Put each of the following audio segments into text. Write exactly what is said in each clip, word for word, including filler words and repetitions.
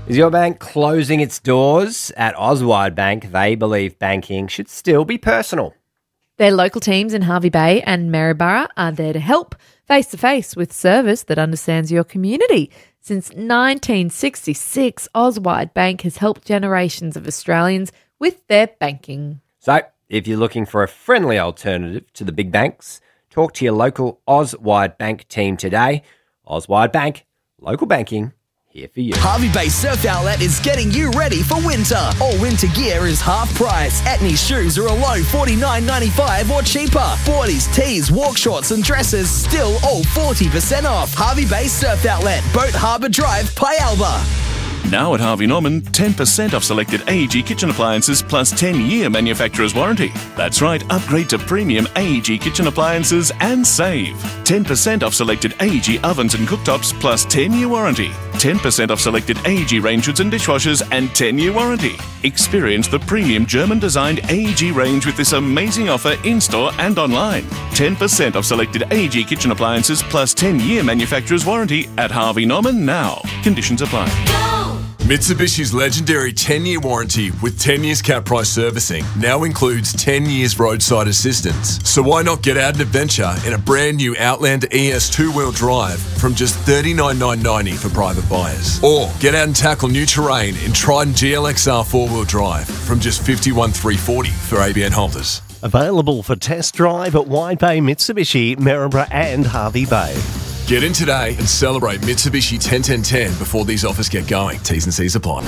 Is your bank closing its doors? At Auswide Bank, they believe banking should still be personal. Their local teams in Hervey Bay and Maryborough are there to help, face-to-face with service that understands your community. Since nineteen sixty-six, Auswide Bank has helped generations of Australians with their banking. So, if you're looking for a friendly alternative to the big banks, talk to your local Auswide Bank team today. Auswide Bank, local banking, here for you. Hervey Bay Surf Outlet is getting you ready for winter. All winter gear is half price. Etnies shoes are a low forty-nine ninety-five or cheaper. Boardies, tees, walk shorts and dresses still all forty percent off. Hervey Bay Surf Outlet, Boat Harbour Drive, Pyalba. Now at Harvey Norman, ten percent off selected A E G kitchen appliances plus ten-year manufacturer's warranty. That's right, upgrade to premium A E G kitchen appliances and save. ten percent off selected A E G ovens and cooktops plus ten-year warranty. ten percent off selected A E G range hoods and dishwashers and ten-year warranty. Experience the premium German-designed A E G range with this amazing offer in-store and online. ten percent off selected A E G kitchen appliances plus ten-year manufacturer's warranty at Harvey Norman now. Conditions apply. Mitsubishi's legendary ten-year warranty with ten years cap price servicing now includes ten years roadside assistance. So why not get out and adventure in a brand new Outlander E S two-wheel drive from just thirty-nine thousand nine hundred ninety dollars for private buyers? Or get out and tackle new terrain in Trident G L X R four-wheel drive from just fifty-one thousand three hundred forty dollars for A B N holders. Available for test drive at Wide Bay Mitsubishi, Maryborough and Hervey Bay. Get in today and celebrate Mitsubishi ten ten ten before these offers get going. T's and C's apply.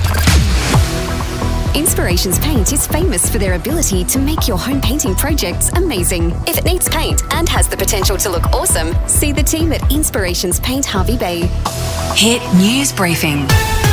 Inspirations Paint is famous for their ability to make your home painting projects amazing. If it needs paint and has the potential to look awesome, see the team at Inspirations Paint Hervey Bay. Hit News Briefing.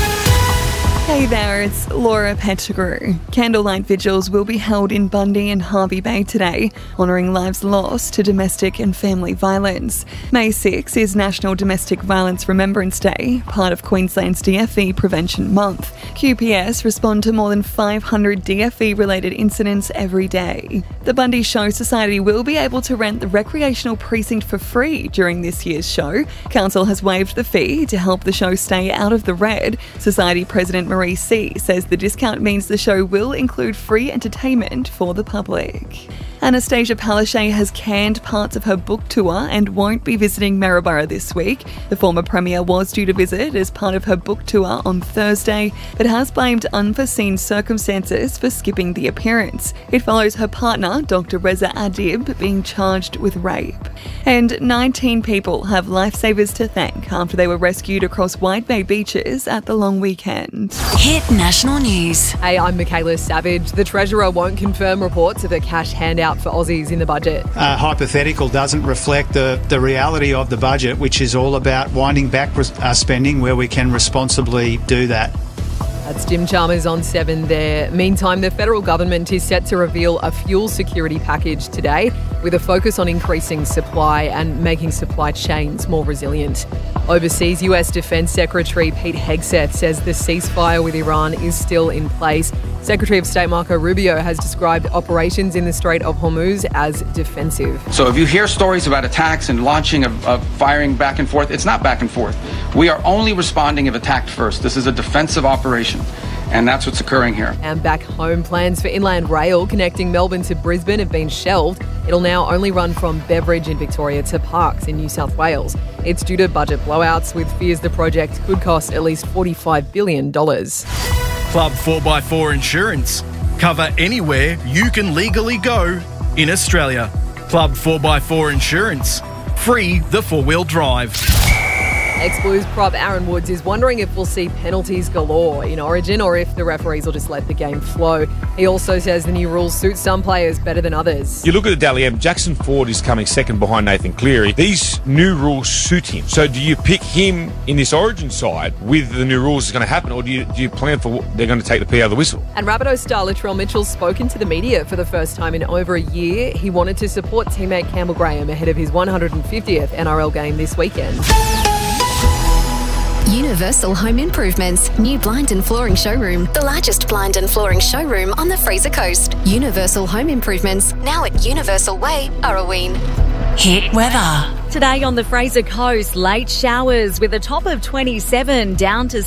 Hey there, it's Laura Pettigrew. Candlelight vigils will be held in Bundy and Hervey Bay today, honouring lives lost to domestic and family violence. May sixth is National Domestic Violence Remembrance Day, part of Queensland's D F E Prevention Month. Q P S respond to more than five hundred D F E-related incidents every day. The Bundy Show Society will be able to rent the recreational precinct for free during this year's show. Council has waived the fee to help the show stay out of the red. Society President Marie C says the discount means the show will include free entertainment for the public. Anastasia Palaszczuk has canned parts of her book tour and won't be visiting Maryborough this week. The former Premier was due to visit as part of her book tour on Thursday, but has blamed unforeseen circumstances for skipping the appearance. It follows her partner, Doctor Reza Adib, being charged with rape. And nineteen people have lifesavers to thank after they were rescued across Wide Bay beaches at the long weekend. Hit National News. Hey, I'm Michaela Savage. The Treasurer won't confirm reports of a cash handout for Aussies in the budget. Uh, hypothetical doesn't reflect the, the reality of the budget, which is all about winding back res- uh, spending where we can responsibly do that. That's Jim Chalmers on seven there. Meantime, the federal government is set to reveal a fuel security package today with a focus on increasing supply and making supply chains more resilient. Overseas, U S Defence Secretary Pete Hegseth says the ceasefire with Iran is still in place. Secretary of State Marco Rubio has described operations in the Strait of Hormuz as defensive. So if you hear stories about attacks and launching of, of firing back and forth, it's not back and forth. We are only responding if attacked first. This is a defensive operation. And that's what's occurring here. And back home, plans for Inland Rail connecting Melbourne to Brisbane have been shelved. It'll now only run from Beveridge in Victoria to Parkes in New South Wales. It's due to budget blowouts, with fears the project could cost at least forty-five billion dollars. Club four by four Insurance. Cover anywhere you can legally go in Australia. Club four by four Insurance. Free the four-wheel drive. Ex-Blues prop Aaron Woods is wondering if we'll see penalties galore in Origin or if the referees will just let the game flow. He also says the new rules suit some players better than others. You look at the Dally M, Jackson Ford is coming second behind Nathan Cleary. These new rules suit him. So do you pick him in this Origin side with the new rules that's going to happen, or do you, do you plan for what they're going to take the P out of the whistle? And Rabbitohs star Latrell Mitchell's spoken to the media for the first time in over a year. He wanted to support teammate Campbell Graham ahead of his one hundred fiftieth N R L game this weekend. Universal Home Improvements, new blind and flooring showroom, the largest blind and flooring showroom on the Fraser Coast. Universal Home Improvements, now at Universal Way, Arroween. Hit weather. Today on the Fraser Coast, late showers with a top of twenty-seven down to